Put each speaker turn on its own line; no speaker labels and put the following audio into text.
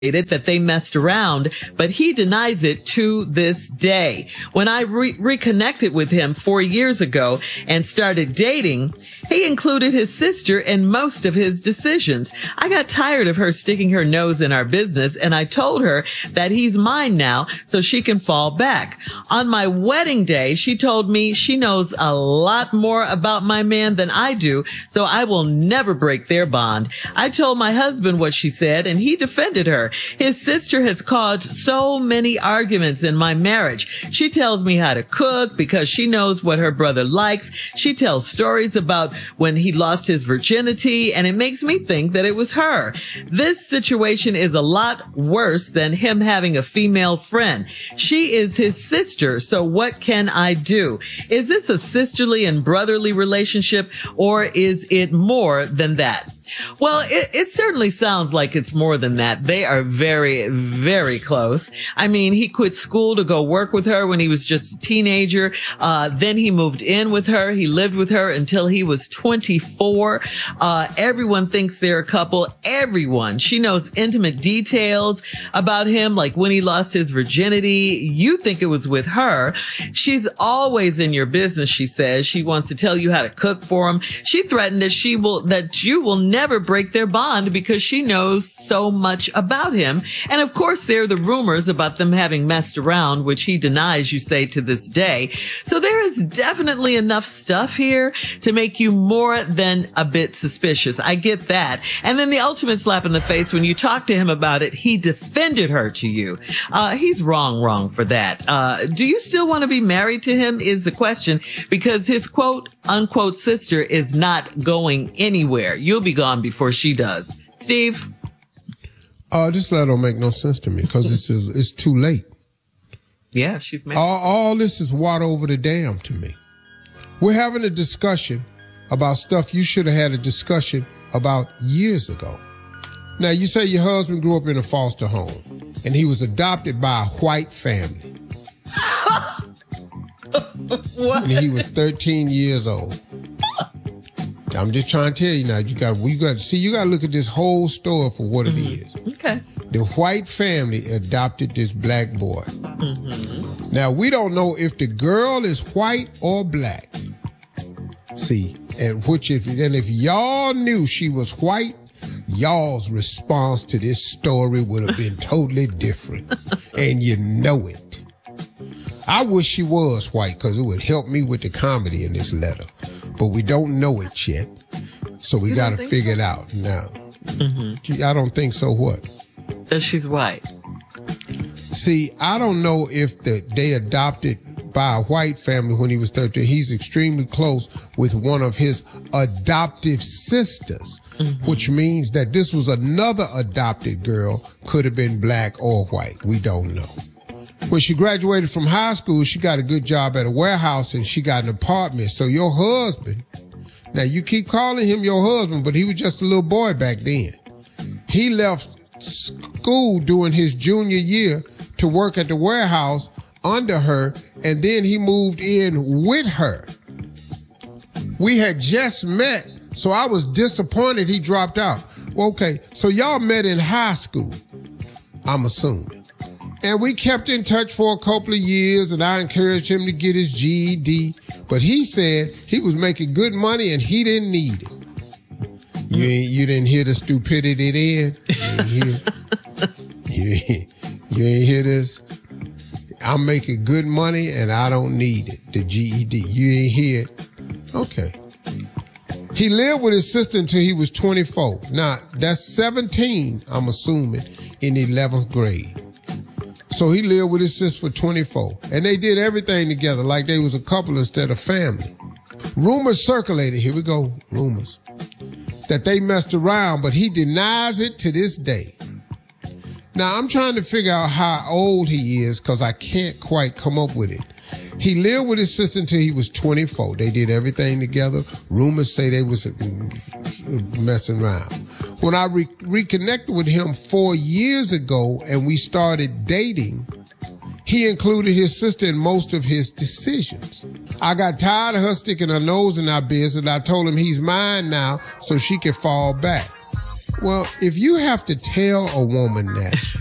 that they messed around, but he denies it to this day. When I reconnected with him 4 years ago and started dating, he included his sister in most of his decisions. I got tired of her sticking her nose in our business, and I told her that he's mine now so she can fall back. On my wedding day, she told me she knows a lot more about my man than I do, so I will never break their bond. I told my husband what she said, and he defended her. His sister has caused so many arguments in my marriage. She tells me how to cook because she knows what her brother likes. She tells stories about when he lost his virginity, and it makes me think that it was her. This situation is a lot worse than him having a female friend. She is his sister, so what can I do? Is this a sisterly and brotherly relationship, or is it more than that? Well, it certainly sounds like it's more than that. They are very, very close. I mean, he quit school to go work with her when he was just a teenager. Then he moved in with her. He lived with her until he was 24. Everyone thinks they're a couple. Everyone. She knows intimate details about him, like when he lost his virginity. You think it was with her. She's always in your business, she says. She wants to tell you how to cook for him. She threatened that you will never break their bond because she knows so much about him. And of course, there are the rumors about them having messed around, which he denies, you say, to this day. So there is definitely enough stuff here to make you more than a bit suspicious. I get that. And then the ultimate slap in the face, when you talk to him about it, he defended her to you. He's wrong for that. Do you still want to be married to him is the question, because his quote unquote sister is not going anywhere. You'll be gone before she does. Steve?
This letter don't make no sense to me because it's too late.
Yeah, she's married.
All this is water over the dam to me. We're having a discussion about stuff you should have had a discussion about years ago. Now, you say your husband grew up in a foster home and he was adopted by a white family.
What?
When he was 13 years old. I'm just trying to tell you now, you got to look at this whole story for what it is.
Okay.
The white family adopted this black boy. Mm-hmm. Now, we don't know if the girl is white or black. See, if y'all knew she was white, y'all's response to this story would have been totally different. And you know it. I wish she was white because it would help me with the comedy in this letter. But we don't know it yet. So we got to figure it out now. Mm-hmm. I don't think so. What?
That she's white.
See, I don't know if they adopted by a white family when he was 13. He's extremely close with one of his adoptive sisters, which means that this was another adopted girl, could have been black or white. We don't know. When she graduated from high school, she got a good job at a warehouse and she got an apartment. So your husband, now you keep calling him your husband, but he was just a little boy back then. He left school during his junior year to work at the warehouse under her, and then he moved in with her. We had just met, so I was disappointed he dropped out. Well, okay, so y'all met in high school, I'm assuming. And we kept in touch for a couple of years, and I encouraged him to get his GED. But he said he was making good money and he didn't need it. You didn't hear the stupidity then? You ain't hear this? I'm making good money and I don't need it, the GED. You ain't hear it? Okay. He lived with his sister until he was 24. Now, that's 17, I'm assuming, in 11th grade. So he lived with his sister for 24. And they did everything together like they was a couple instead of family. Rumors circulated, here we go, rumors, that they messed around, but he denies it to this day. Now, I'm trying to figure out how old he is because I can't quite come up with it. He lived with his sister until he was 24. They did everything together. Rumors say they was messing around. When I reconnected with him 4 years ago and we started dating, he included his sister in most of his decisions. I got tired of her sticking her nose in our business. I told him he's mine now so she could fall back. Well, if you have to tell a woman that